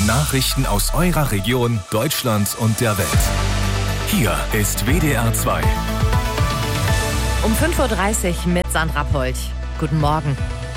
Nachrichten aus eurer Region, Deutschland und der Welt. Hier ist WDR 2. Um 5.30 Uhr mit Sandra Polch. Guten Morgen.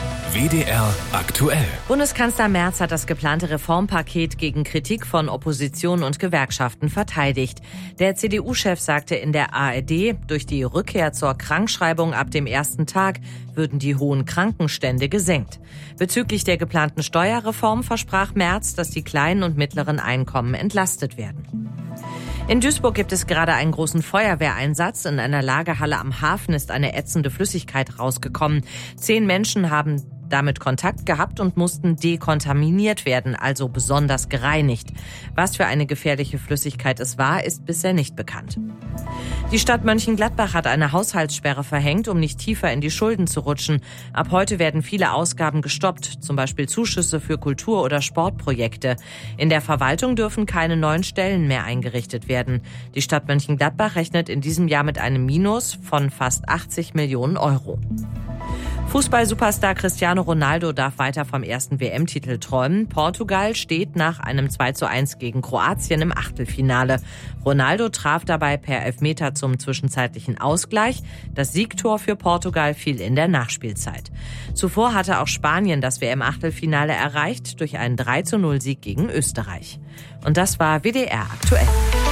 WDR aktuell. Bundeskanzler Merz hat das geplante Reformpaket gegen Kritik von Opposition und Gewerkschaften verteidigt. Der CDU-Chef sagte in der ARD, durch die Rückkehr zur Krankschreibung ab dem ersten Tag würden die hohen Krankenstände gesenkt. Bezüglich der geplanten Steuerreform versprach Merz, dass die kleinen und mittleren Einkommen entlastet werden. In Duisburg gibt es gerade einen großen Feuerwehreinsatz. In einer Lagerhalle am Hafen ist eine ätzende Flüssigkeit rausgekommen. 10 Menschen haben damit Kontakt gehabt und mussten dekontaminiert werden, also besonders gereinigt. Was für eine gefährliche Flüssigkeit es war, ist bisher nicht bekannt. Die Stadt Mönchengladbach hat eine Haushaltssperre verhängt, um nicht tiefer in die Schulden zu rutschen. Ab heute werden viele Ausgaben gestoppt, zum Beispiel Zuschüsse für Kultur- oder Sportprojekte. In der Verwaltung dürfen keine neuen Stellen mehr eingerichtet werden. Die Stadt Mönchengladbach rechnet in diesem Jahr mit einem Minus von fast 80 Millionen Euro. Fußball-Superstar Cristiano Ronaldo darf weiter vom ersten WM-Titel träumen. Portugal steht nach einem 2:1 gegen Kroatien im Achtelfinale. Ronaldo traf dabei per Elfmeter zum zwischenzeitlichen Ausgleich. Das Siegtor für Portugal fiel in der Nachspielzeit. Zuvor hatte auch Spanien das WM-Achtelfinale erreicht durch einen 3:0-Sieg gegen Österreich. Und das war WDR aktuell.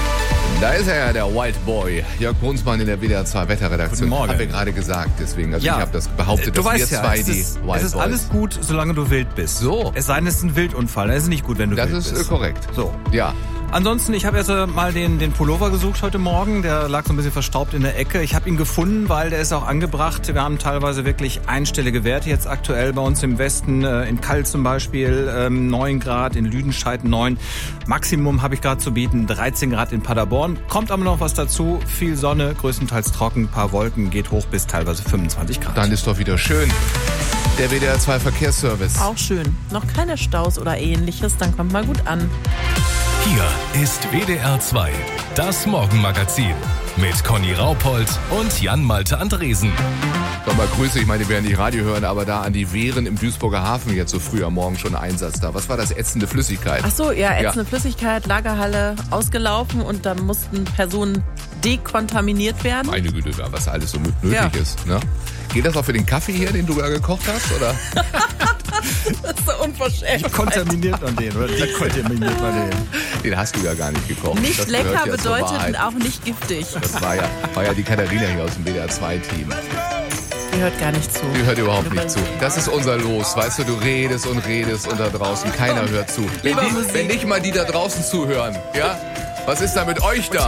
Da ist er ja, der White Boy. Jörg Brunsmann in der WDR 2 Wetterredaktion. Guten Morgen. Haben wir gerade gesagt, deswegen. Also Ja. ich habe das behauptet, dass wir zwei die White Boys. Es ist alles gut, solange du wild bist. So. Es sei denn, es ist ein Wildunfall. Das ist nicht gut, wenn du Das wild ist bist. korrekt. So. Ja. Ansonsten, ich habe erst mal den Pullover gesucht heute Morgen. Der lag so ein bisschen verstaubt in der Ecke. Ich habe ihn gefunden, weil der ist auch angebracht. Wir haben teilweise wirklich einstellige Werte jetzt aktuell bei uns im Westen. In Kall zum Beispiel 9 Grad, in Lüdenscheid 9. Maximum habe ich gerade zu bieten 13 Grad in Paderborn. Kommt aber noch was dazu. Viel Sonne, größtenteils trocken, ein paar Wolken, geht hoch bis teilweise 25 Grad. Dann ist doch wieder schön. Der WDR 2 Verkehrsservice. Auch schön. Noch keine Staus oder ähnliches, dann kommt mal gut an. Hier ist WDR 2, das Morgenmagazin mit Conny Raupold und Jan-Malte Andresen. Nochmal Grüße, ich meine, die werden nicht Radio hören, aber da an die Wehren im Duisburger Hafen jetzt so früh am Morgen schon Einsatz da. Was war das? Ätzende Flüssigkeit? Ach so, ja, ätzende Flüssigkeit, Lagerhalle ausgelaufen und da mussten Personen dekontaminiert werden. Meine Güte, was alles so nötig ist. Ne? Geht das auch für den Kaffee hier, den du da gekocht hast? Oder? Das ist so unverschämt. Wie kontaminiert man den? Oder dekontaminiert man den? Den hast du ja gar nicht gekocht. Nicht Das lecker gehört ja zur bedeutet Wahrheit. auch nicht giftig. Das war ja die Katharina hier aus dem WDR 2-Team. Die hört gar nicht zu. Die hört überhaupt nicht zu. Das ist unser Los. Weißt du redest und da draußen keiner hört zu. Lieber Musik. Wenn nicht mal die da draußen zuhören, ja? Was ist da mit euch da?